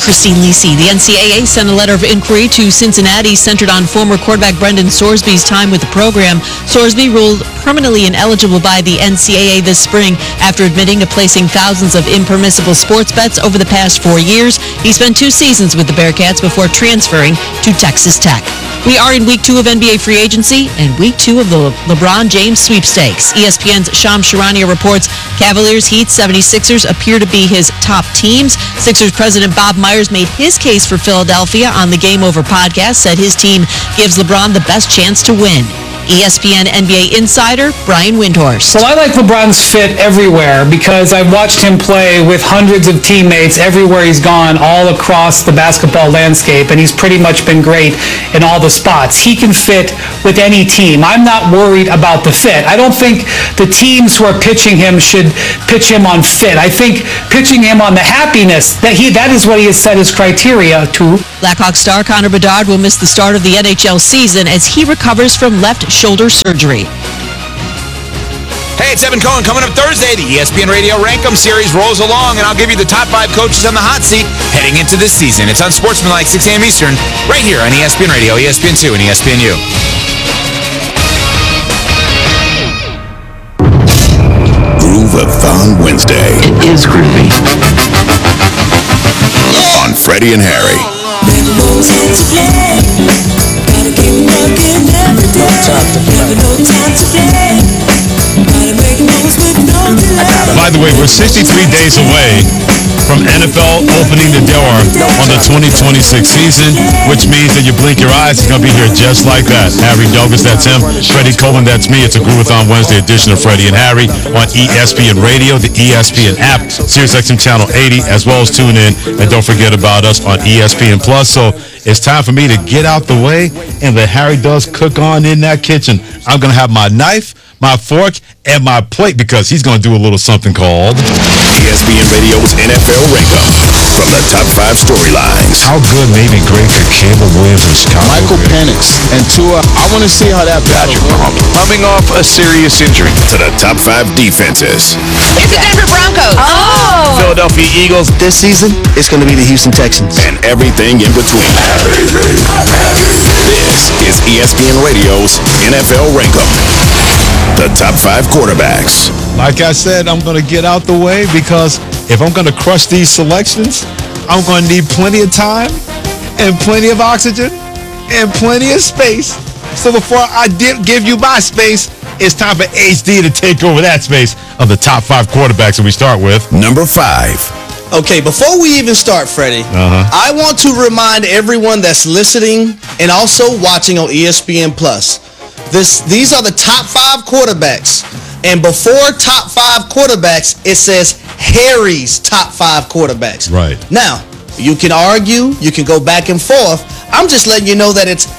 Christine Lisi. The NCAA sent a letter of inquiry to Cincinnati centered on former quarterback Brendan Sorsby's time with the program. Sorsby ruled permanently ineligible by the NCAA this spring after admitting to placing thousands of impermissible sports bets over the past 4 years. He spent 2 seasons with the Bearcats before transferring to Texas Tech. We are in week 2 of NBA free agency and week 2 of the LeBron James sweepstakes. ESPN's Shams Charania reports Cavaliers, Heat, 76ers appear to be his top teams. Sixers president Bob Myers made his case for Philadelphia on the Game Over podcast, said his team gives LeBron the best chance to win. ESPN NBA insider Brian Windhorst. Well, I like LeBron's fit everywhere because I've watched him play with hundreds of teammates everywhere he's gone all across the basketball landscape, and he's pretty much been great in all the spots. He can fit with any team. I'm not worried about the fit. I don't think the teams who are pitching him should pitch him on fit. I think pitching him on the happiness, that is what he has set his criteria to. Blackhawks star Connor Bedard will miss the start of the NHL season as he recovers from left shoulder surgery. Hey, it's Evan Cohen. Coming up Thursday, the ESPN Radio Rankum series rolls along, and I'll give you the top 5 coaches on the hot seat heading into this season. It's on Sportsmanlike, 6 a.m. Eastern, right here on ESPN Radio, ESPN2, and ESPNU. Groove-a-thon Wednesday. It is groovy. On Freddie and Harry. By the way, we're 63 days away from NFL opening the door on the 2026 season, which means that you blink your eyes, it's going to be here just like that. Harry Douglas, that's him. Freddie Coleman, that's me. It's a Groove-a-thon Wednesday edition of Freddie and Harry on ESPN Radio, the ESPN app, SiriusXM Channel 80, as well as tune in. And don't forget about us on ESPN Plus. So it's time for me to get out the way and let Harry does cook on in that kitchen. I'm going to have my knife, my fork, and my plate because he's going to do a little something called ESPN Radio's NFL Rankum from the top 5 storylines. How good, maybe great could Caleb Williams and Scott Michael Penix and Tua. I want to see how that Patrick Mahomes coming off a serious injury to the top 5 defenses. It's the Denver Broncos. Oh! Philadelphia Eagles this season is going to be the Houston Texans. And everything in between. This is ESPN Radio's NFL Rankum. The top 5 quarterbacks. Like I said, I'm going to get out the way because if I'm going to crush these selections, I'm going to need plenty of time and plenty of oxygen and plenty of space. So before I give you my space, it's time for HD to take over that space of the top 5 quarterbacks that we start with. Number 5. Okay, before we even start, Freddie, I want to remind everyone that's listening and also watching on ESPN Plus. These are the top 5 quarterbacks. And before top 5 quarterbacks, it says Harry's top 5 quarterbacks. Right. Now, you can argue, you can go back and forth. I'm just letting you know that it's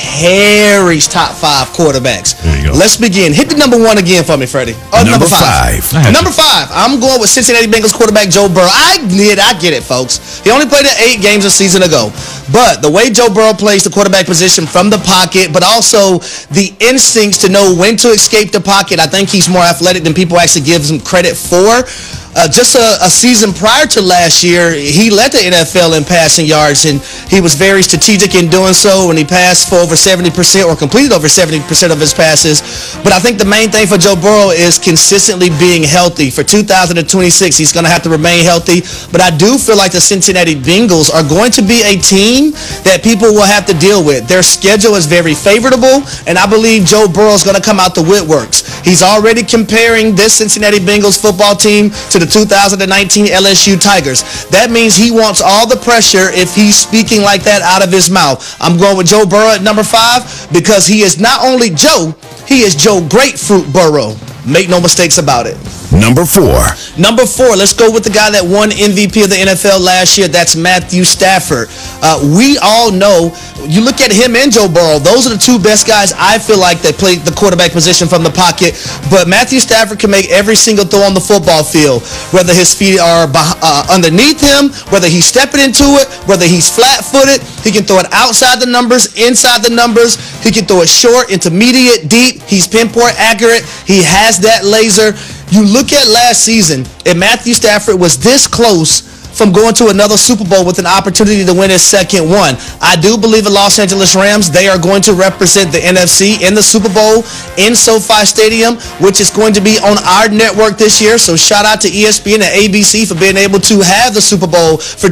Harry's top 5 quarterbacks. There you go. Let's begin. Hit the number 1 again for me, Freddie. Number 5. Number 5. I'm going with Cincinnati Bengals quarterback Joe Burrow. I get it, folks. He only played in 8 games a season ago. But the way Joe Burrow plays the quarterback position from the pocket, but also the instincts to know when to escape the pocket, I think he's more athletic than people actually give him credit for. Just a season prior to last year, he led the NFL in passing yards, and he was very strategic in doing so when he passed for over 70% or completed over 70% of his passes. But I think the main thing for Joe Burrow is consistently being healthy. For 2026, he's going to have to remain healthy. But I do feel like the Cincinnati Bengals are going to be a team that people will have to deal with. Their schedule is very favorable, and I believe Joe Burrow is going to come out the woodworks. He's already comparing this Cincinnati Bengals football team to the 2019 LSU Tigers. That means he wants all the pressure if he's speaking like that out of his mouth. I'm going with Joe Burrow at number 5 because he is not only Joe, he is Joe Grapefruit Burrow. Make no mistakes about it. Number 4. Number 4, let's go with the guy that won MVP of the NFL last year. That's Matthew Stafford. We all know, you look at him and Joe Burrow, those are the 2 best guys I feel like that play the quarterback position from the pocket. But Matthew Stafford can make every single throw on the football field, whether his feet are underneath him, whether he's stepping into it, whether he's flat-footed. He can throw it outside the numbers, inside the numbers. He can throw it short, intermediate, deep. He's pinpoint accurate. He has that laser. You look at last season, and Matthew Stafford was this close from going to another Super Bowl with an opportunity to win his second one. I do believe the Los Angeles Rams, they are going to represent the NFC in the Super Bowl in SoFi Stadium, which is going to be on our network this year. So shout out to ESPN and ABC for being able to have the Super Bowl for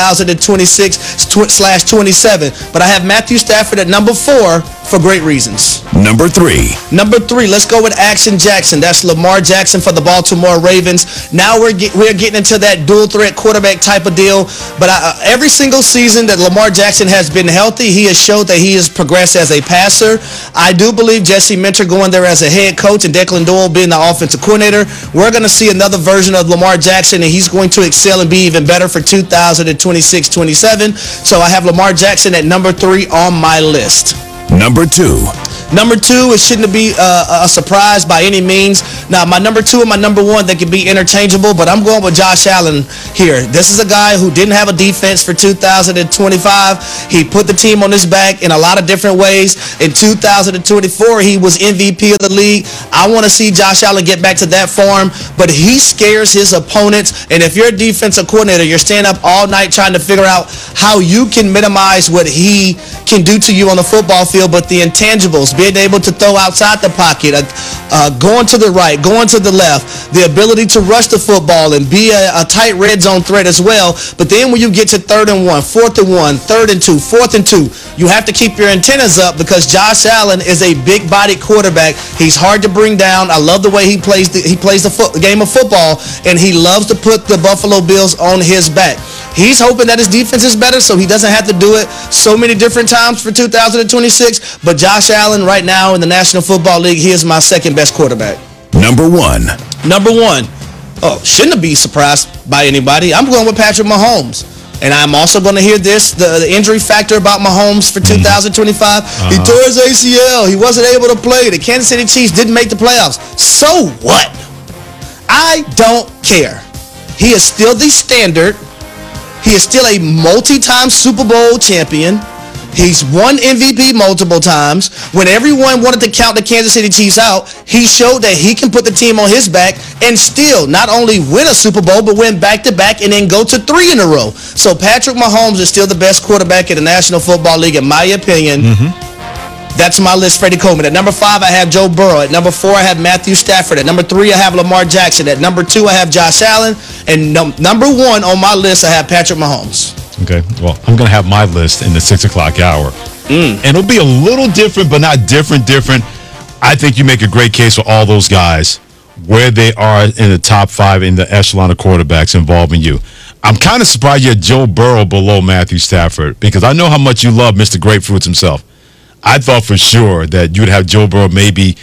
2026/27. But I have Matthew Stafford at number 4 for great reasons. Number 3. Number 3, let's go with Action Jackson. That's Lamar Jackson for the Baltimore Ravens. Now we're getting into that dual threat quarterback type of deal. But every single season that Lamar Jackson has been healthy, he has showed that he has progressed as a passer. I do believe Jesse Minter going there as a head coach and Declan Doyle being the offensive coordinator, we're going to see another version of Lamar Jackson, and he's going to excel and be even better for 2026-27. So I have Lamar Jackson at number 3 on my list. Number 2. Number 2, it shouldn't be a surprise by any means. Now, my number 2 and my number 1, they can be interchangeable, but I'm going with Josh Allen here. This is a guy who didn't have a defense for 2025. He put the team on his back in a lot of different ways. In 2024, he was MVP of the league. I want to see Josh Allen get back to that form, but he scares his opponents. And if you're a defensive coordinator, you're staying up all night trying to figure out how you can minimize what he can do to you on the football field, but the intangibles, being able to throw outside the pocket, going to the right, going to the left, the ability to rush the football and be a tight red zone threat as well. But then when you get to 3rd and 1, 4th and 1, 3rd and 2, 4th and 2, you have to keep your antennas up because Josh Allen is a big-bodied quarterback. He's hard to bring down. I love the way he plays the game of football, and he loves to put the Buffalo Bills on his back. He's hoping that his defense is better so he doesn't have to do it so many different times for 2026. But Josh Allen right now in the National Football League, he is my second best quarterback. Number 1. Number 1. Oh, shouldn't be surprised by anybody. I'm going with Patrick Mahomes. And I'm also going to hear the injury factor about Mahomes for 2025. He tore his ACL. He wasn't able to play. The Kansas City Chiefs didn't make the playoffs. So what? I don't care. He is still the standard. He is still a multi-time Super Bowl champion. He's won MVP multiple times. When everyone wanted to count the Kansas City Chiefs out, he showed that he can put the team on his back and still not only win a Super Bowl, but win back-to-back and then go to 3 in a row. So Patrick Mahomes is still the best quarterback in the National Football League, in my opinion. That's my list, Freddie Coleman. At number 5, I have Joe Burrow. At number 4, I have Matthew Stafford. At number 3, I have Lamar Jackson. At number 2, I have Josh Allen. And number 1 on my list, I have Patrick Mahomes. Okay, well, I'm going to have my list in the 6 o'clock hour. And it'll be a little different, but not different. I think you make a great case for all those guys, where they are in the top 5 in the echelon of quarterbacks involving you. I'm kind of surprised you had Joe Burrow below Matthew Stafford, because I know how much you love Mr. Grapefruits himself. I thought for sure that you'd have Joe Burrow maybe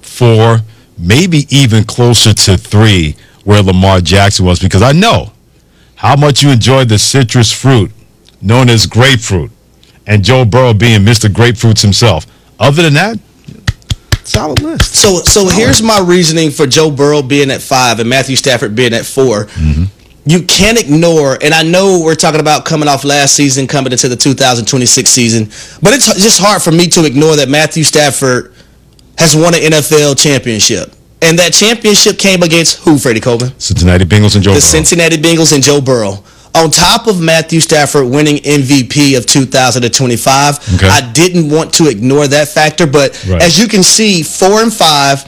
4, maybe even closer to 3, where Lamar Jackson was, because I know how much you enjoyed the citrus fruit known as grapefruit, and Joe Burrow being Mr. Grapefruits himself. Other than that, solid list. So here's my reasoning for Joe Burrow being at 5 and Matthew Stafford being at 4. You can't ignore, and I know we're talking about coming off last season, coming into the 2026 season, but it's just hard for me to ignore that Matthew Stafford has won an NFL championship. And that championship came against who, Freddie Coleman? Cincinnati Bengals and Joe Burrow. The Cincinnati Bengals and Joe Burrow. On top of Matthew Stafford winning MVP of 2025, I didn't want to ignore that factor. But as you can see, 4 and 5,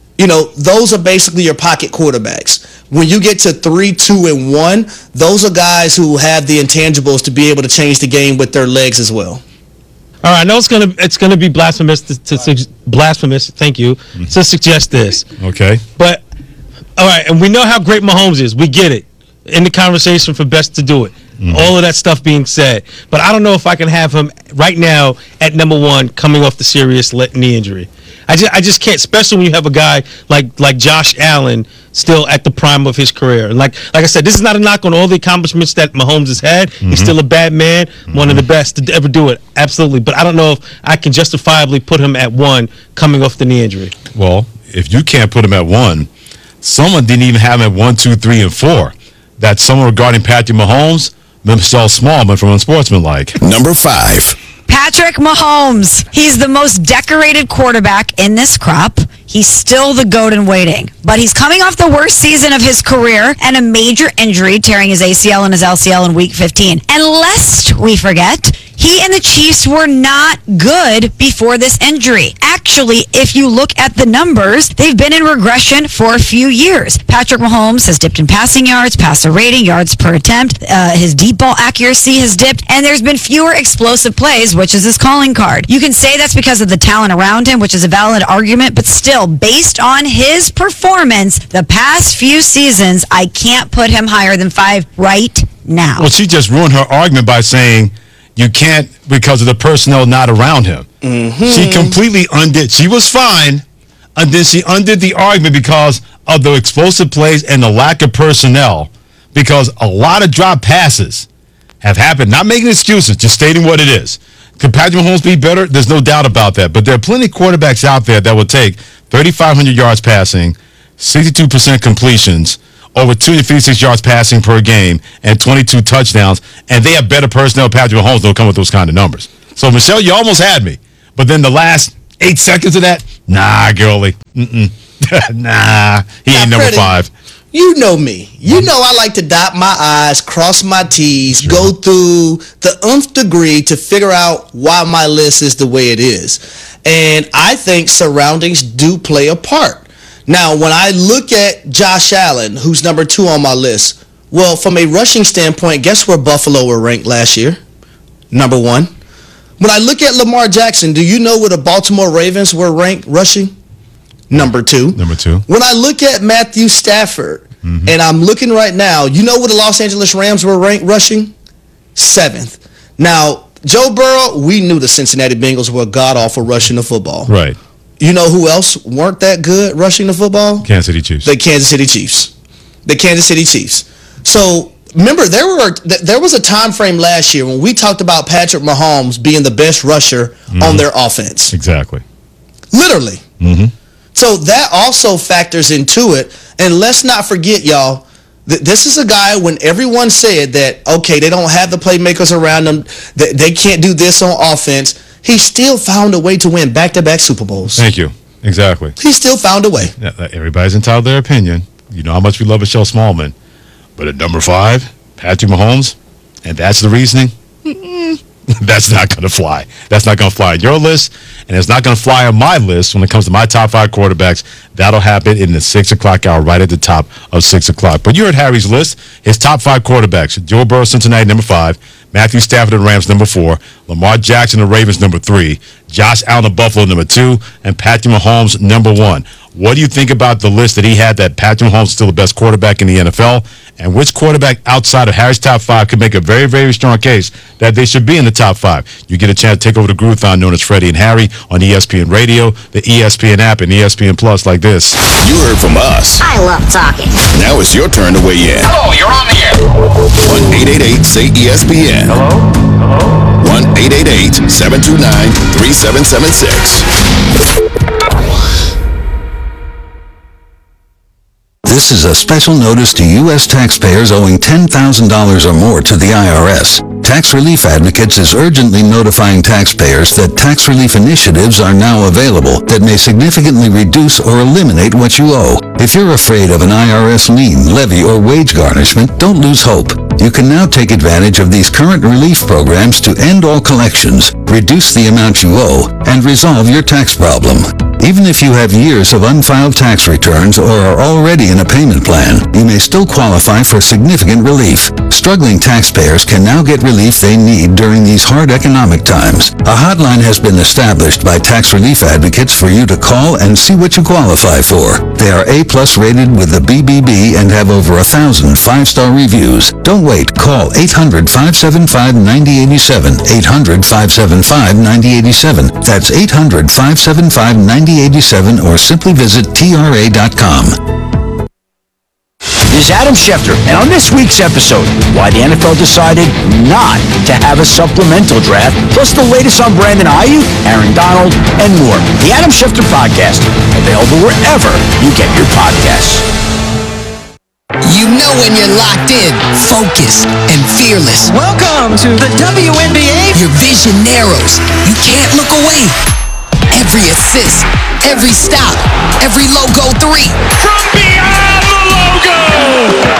those are basically your pocket quarterbacks. When you get to 3, 2, and 1, those are guys who have the intangibles to be able to change the game with their legs as well. All right, I know it's gonna be blasphemous blasphemous. Thank you to suggest this. Okay. But all right, and we know how great Mahomes is. We get it in the conversation for best to do it. All of that stuff being said, but I don't know if I can have him right now at number 1, coming off the serious knee injury. I just can't, especially when you have a guy like Josh Allen still at the prime of his career. And like I said, this is not a knock on all the accomplishments that Mahomes has had. He's still a bad man, one of the best to ever do it, absolutely. But I don't know if I can justifiably put him at 1 coming off the knee injury. Well, if you can't put him at 1, someone didn't even have him at 1, 2, 3, and 4. That's someone regarding Patrick Mahomes, Michelle Smallman from Unsportsmanlike. Number 5. Patrick Mahomes. He's the most decorated quarterback in this crop. He's still the GOAT in waiting. But he's coming off the worst season of his career and a major injury, tearing his ACL and his LCL in Week 15. And lest we forget, he and the Chiefs were not good before this injury. Actually, if you look at the numbers, they've been in regression for a few years. Patrick Mahomes has dipped in passing yards, passer rating, yards per attempt. His deep ball accuracy has dipped, and there's been fewer explosive plays, which is his calling card. You can say that's because of the talent around him, which is a valid argument, but still, based on his performance the past few seasons, I can't put him higher than 5 right now. Well, she just ruined her argument by saying you can't because of the personnel not around him. Mm-hmm. She completely undid. She was fine, and then she undid the argument because of the explosive plays and the lack of personnel, because a lot of drop passes have happened. Not making excuses, just stating what it is. Could Patrick Mahomes be better? There's no doubt about that. But there are plenty of quarterbacks out there that will take 3,500 yards passing, 62% completions, over 256 yards passing per game, and 22 touchdowns, and they have better personnel. Patrick Mahomes don't come with those kind of numbers. So, Michelle, you almost had me. But then the last 8 seconds of that, nah, girlie. Nah, he ain't number 5. You know me. You know I like to dot my I's, cross my T's, go through the nth degree to figure out why my list is the way it is. And I think surroundings do play a part. Now, when I look at Josh Allen, who's number 2 on my list, well, from a rushing standpoint, guess where Buffalo were ranked last year? Number 1. When I look at Lamar Jackson, do you know where the Baltimore Ravens were ranked rushing? Number 2. Number 2. When I look at Matthew Stafford, and I'm looking right now, you know where the Los Angeles Rams were ranked rushing? 7th. Now, Joe Burrow, we knew the Cincinnati Bengals were god-awful rushing the football. Right. You know who else weren't that good rushing the football? Kansas City Chiefs. The Kansas City Chiefs. The Kansas City Chiefs. So, remember, there was a time frame last year when we talked about Patrick Mahomes being the best rusher on their offense. Exactly. Literally. So that also factors into it. And let's not forget, y'all, this is a guy when everyone said that, okay, they don't have the playmakers around them, they can't do this on offense, he still found a way to win back-to-back Super Bowls. Thank you. Exactly. He still found a way. Yeah, everybody's entitled to their opinion. You know how much we love Michelle Smallman. But at number 5, Patrick Mahomes, and that's the reasoning, that's not going to fly. That's not going to fly on your list, and it's not going to fly on my list when it comes to my top 5 quarterbacks. That'll happen in the 6 o'clock hour, right at the top of 6 o'clock. But you heard Harry's list. His top 5 quarterbacks: Joe Burrow, Cincinnati, number 5. Matthew Stafford of the Rams, number 4. Lamar Jackson of the Ravens, number 3. Josh Allen of Buffalo, number 2. And Patrick Mahomes, number 1. What do you think about the list that he had, that Patrick Mahomes is still the best quarterback in the NFL? And which quarterback outside of Harry's top 5 could make a very, very strong case that they should be in the top 5? You get a chance to take over the Groovathon known as Freddie and Harry on ESPN Radio, the ESPN app, and ESPN Plus like this. You heard from us. I love talking. Now it's your turn to weigh in. Hello, you're on the air. 1-888-SAY-ESPN. Hello? 1-888-729-3776. This is a special notice to U.S. taxpayers owing $10,000 or more to the IRS. Tax Relief Advocates is urgently notifying taxpayers that tax relief initiatives are now available that may significantly reduce or eliminate what you owe. If you're afraid of an IRS lien, levy, or wage garnishment, don't lose hope. You can now take advantage of these current relief programs to end all collections, reduce the amount you owe, and resolve your tax problem. Even if you have years of unfiled tax returns or are already in a payment plan, you may still qualify for significant relief. Struggling taxpayers can now get relief they need during these hard economic times. A hotline has been established by Tax Relief Advocates for you to call and see what you qualify for. They are A+ rated with the BBB and have over 1,000 5-star reviews. Don't wait. Call 800-575-9087. 800-575-9087. That's 800-575-9087, or simply visit TRA.com. This is Adam Schefter, and on this week's episode, why the NFL decided not to have a supplemental draft, plus the latest on Brandon Ayuk, Aaron Donald, and more. The Adam Schefter Podcast, available wherever you get your podcasts. You know when you're locked in, focused, and fearless. Welcome to the WNBA. Your vision narrows. You can't look away. Every assist, every stop, every logo 3. From beyond